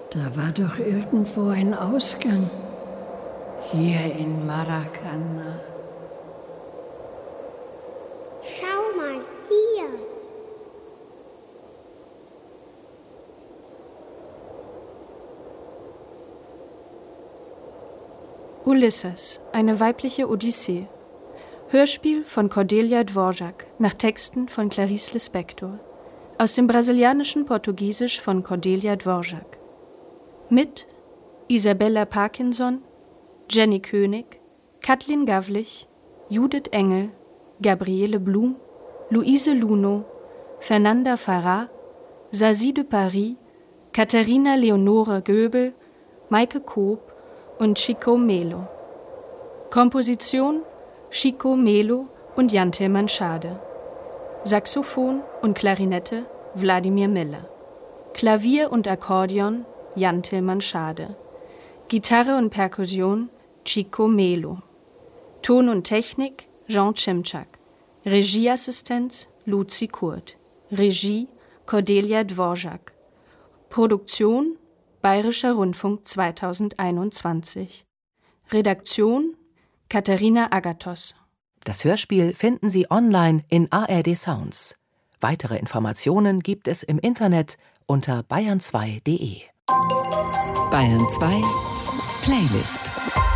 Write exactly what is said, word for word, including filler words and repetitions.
Da war doch irgendwo ein Ausgang. Hier in Maracana. Schau mal, hier. Ulysses, eine weibliche Odyssee. Hörspiel von Cordelia Dvorak, nach Texten von Clarice Lispector. Aus dem brasilianischen Portugiesisch von Cordelia Dvorak. Mit Isabella Parkinson, Jenny König, Kathleen Gavlich, Judith Engel, Gabriele Blum, Luise Luno, Fernanda Farah, Zazie de Paris, Katharina Leonore Göbel, Maike Koop und Chico Melo. Komposition Chico Melo und Jan Tilman Schade. Saxophon und Klarinette Wladimir Miller. Klavier und Akkordeon Jan Tilman Schade. Gitarre und Perkussion Chico Melo. Ton und Technik Jean Cimczak. Regieassistenz Luzi Kurt. Regie Cordelia Dvorak. Produktion Bayerischer Rundfunk zweitausendeinundzwanzig. Redaktion Katharina Agathos. Das Hörspiel finden Sie online in A R D Sounds. Weitere Informationen gibt es im Internet unter bayern zwei punkt de. Bayern zwei Playlist.